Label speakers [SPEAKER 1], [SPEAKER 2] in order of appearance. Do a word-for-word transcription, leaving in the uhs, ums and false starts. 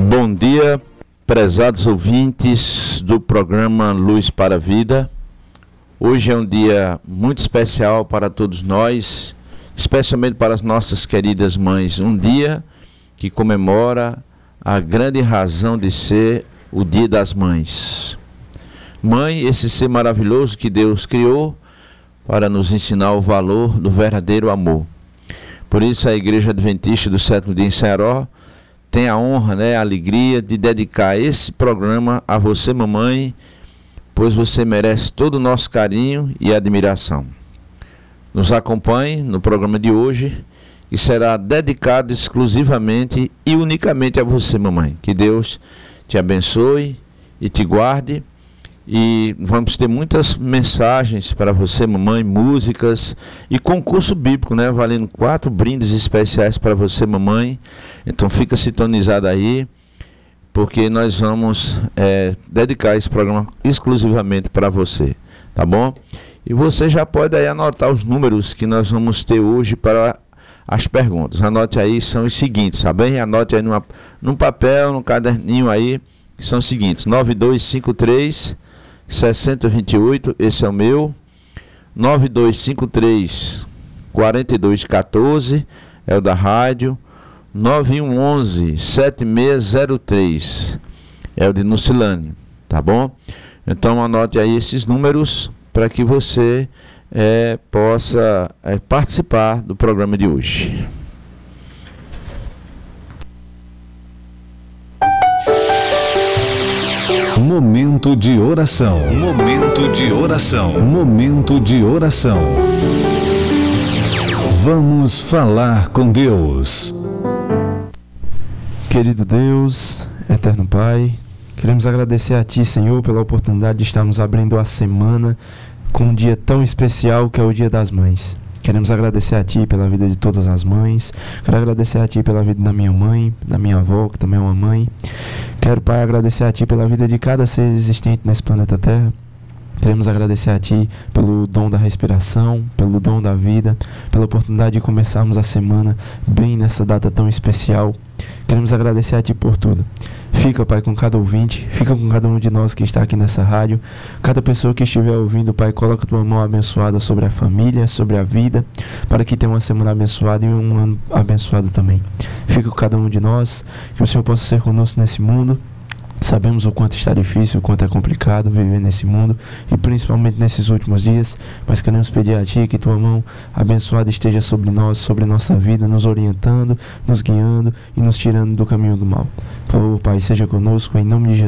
[SPEAKER 1] Bom dia, prezados ouvintes do programa Luz para a Vida. Hoje é um dia muito especial para todos nós, especialmente para as nossas queridas mães. Um dia que comemora a grande razão de ser o Dia das Mães. Mãe, esse ser maravilhoso que Deus criou para nos ensinar o valor do verdadeiro amor. Por isso a Igreja Adventista do Sétimo Dia em Ceará tem a honra, né, a alegria de dedicar esse programa a você, mamãe, pois você merece todo o nosso carinho e admiração. Nos acompanhe no programa de hoje, que será dedicado exclusivamente e unicamente a você, mamãe. Que Deus te abençoe e te guarde. E vamos ter muitas mensagens para você, mamãe, músicas e concurso bíblico, né? Valendo quatro brindes especiais para você, mamãe. Então fica sintonizado aí, porque nós vamos é, dedicar esse programa exclusivamente para você, tá bom? E você já pode aí anotar os números que nós vamos ter hoje para as perguntas. Anote aí, são os seguintes, tá bem? Anote aí numa, num papel, num caderninho aí, que são os seguintes: nove dois cinco três, seis zero dois oito, esse é o meu. Nove dois cinco três, quatro dois um quatro, é o da rádio. Nove um um, sete seis zero três, é o de Nucilânea, tá bom? Então anote aí esses números para que você é, possa é, participar do programa de hoje.
[SPEAKER 2] Momento de oração. Momento de oração. Momento de oração. Vamos falar com Deus.
[SPEAKER 3] Querido Deus, eterno Pai, queremos agradecer a Ti, Senhor, pela oportunidade de estarmos abrindo a semana com um dia tão especial que é o Dia das Mães. Queremos agradecer a Ti pela vida de todas as mães. Quero agradecer a Ti pela vida da minha mãe, da minha avó, que também é uma mãe. Quero, Pai, agradecer a Ti pela vida de cada ser existente nesse planeta Terra. Queremos agradecer a Ti pelo dom da respiração, pelo dom da vida, pela oportunidade de começarmos a semana bem nessa data tão especial. Queremos agradecer a Ti por tudo. Fica, Pai, com cada ouvinte, fica com cada um de nós que está aqui nessa rádio. Cada pessoa que estiver ouvindo, Pai, coloca Tua mão abençoada sobre a família, sobre a vida, para que tenha uma semana abençoada e um ano abençoado também. Fica com cada um de nós, que o Senhor possa ser conosco nesse mundo. Sabemos o quanto está difícil, o quanto é complicado viver nesse mundo e principalmente nesses últimos dias, mas queremos pedir a Ti que Tua mão abençoada esteja sobre nós, sobre nossa vida, nos orientando, nos guiando e nos tirando do caminho do mal. Por favor, Pai, seja conosco, em nome de Jesus.